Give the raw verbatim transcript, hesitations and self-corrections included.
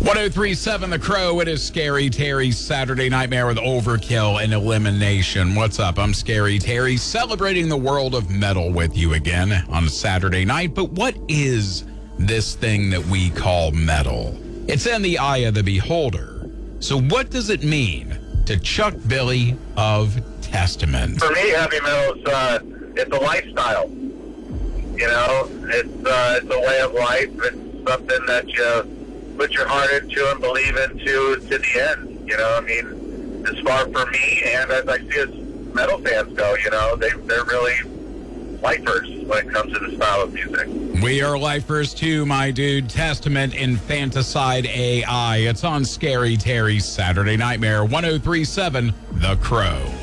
oh three point seven The Crow. It is Scary Terry's Saturday Nightmare with Overkill and Elimination. What's up? I'm Scary Terry, celebrating the world of metal with you again on a Saturday night. But what is this thing that we call metal? It's in the eye of the beholder. So what does it mean to Chuck Billy of Testament? For me, heavy metal is uh, it's a lifestyle. You know, it's uh, it's a way of life. It's something that you put your heart into and believe into to the end. You know, I mean, as far for me and as I see as metal fans go, you know, they they're really lifers when it comes to the style of music. We are lifers too, my dude. Testament, Infanticide A I. It's on Scary Terry's Saturday Nightmare. one oh three point seven The Crow.